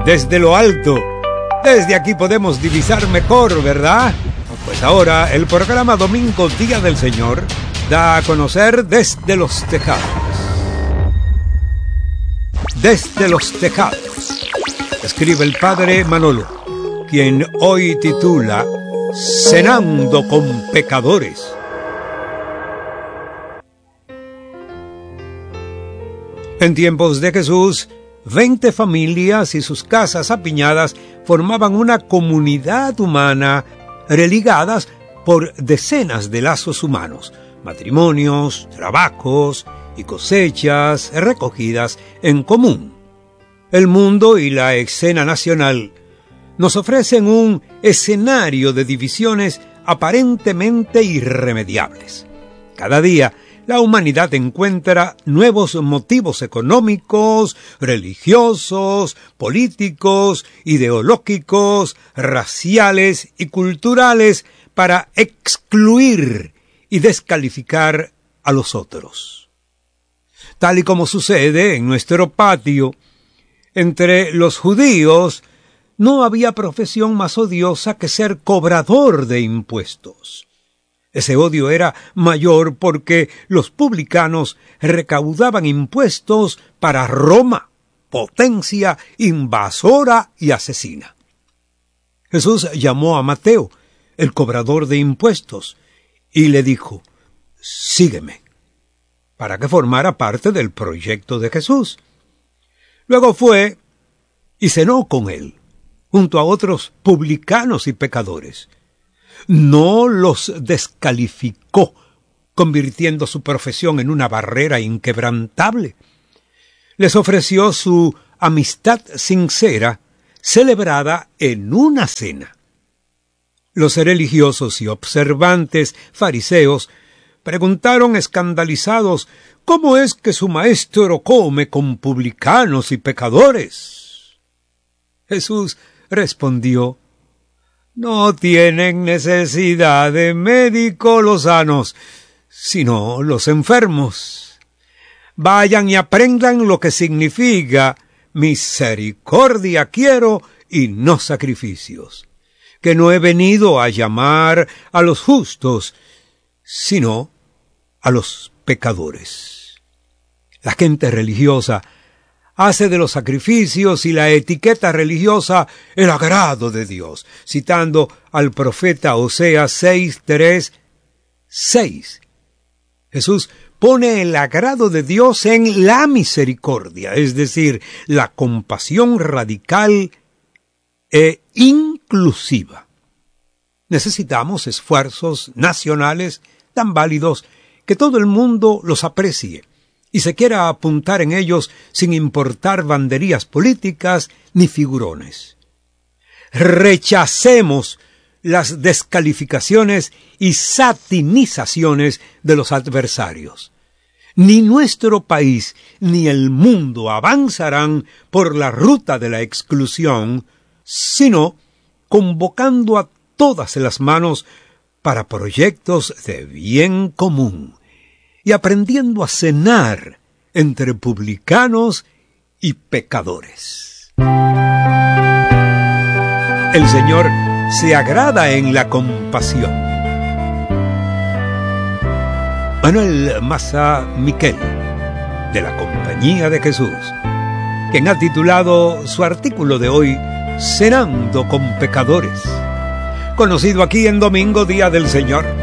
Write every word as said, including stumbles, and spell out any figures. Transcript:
desde lo alto. Desde aquí podemos divisar mejor, ¿verdad? Pues ahora el programa Domingo Día del Señor da a conocer Desde los Tejados. Desde los Tejados, escribe el padre Manolo, quien hoy titula Cenando con Pecadores. En tiempos de Jesús, veinte familias y sus casas apiñadas formaban una comunidad humana religadas por decenas de lazos humanos, matrimonios, trabajos y cosechas recogidas en común. El mundo y la escena nacional nos ofrecen un escenario de divisiones aparentemente irremediables. Cada día, la humanidad encuentra nuevos motivos económicos, religiosos, políticos, ideológicos, raciales y culturales para excluir y descalificar a los otros. Tal y como sucede en nuestro patio, entre los judíos no había profesión más odiosa que ser cobrador de impuestos. Ese odio era mayor porque los publicanos recaudaban impuestos para Roma, potencia invasora y asesina. Jesús llamó a Mateo, el cobrador de impuestos, y le dijo, «Sígueme», para que formara parte del proyecto de Jesús. Luego fue y cenó con él, junto a otros publicanos y pecadores. No los descalificó, convirtiendo su profesión en una barrera inquebrantable. Les ofreció su amistad sincera, celebrada en una cena. Los religiosos y observantes fariseos preguntaron escandalizados ¿cómo es que su maestro come con publicanos y pecadores? Jesús respondió, «No tienen necesidad de médico los sanos, sino los enfermos. Vayan y aprendan lo que significa misericordia quiero y no sacrificios, que no he venido a llamar a los justos, sino a los pecadores». La gente religiosa hace de los sacrificios y la etiqueta religiosa el agrado de Dios, citando al profeta Oseas seis, tres, seis. Jesús pone el agrado de Dios en la misericordia, es decir, la compasión radical e inclusiva. Necesitamos esfuerzos nacionales tan válidos que todo el mundo los aprecie y se quiera apuntar en ellos sin importar banderías políticas ni figurones. Rechacemos las descalificaciones y satinizaciones de los adversarios. Ni nuestro país ni el mundo avanzarán por la ruta de la exclusión, sino convocando a todas las manos para proyectos de bien común y aprendiendo a cenar entre publicanos y pecadores. El Señor se agrada en la compasión. Manuel Maza Miquel, de la Compañía de Jesús, quien ha titulado su artículo de hoy Cenando con Pecadores, conocido aquí en Domingo Día del Señor.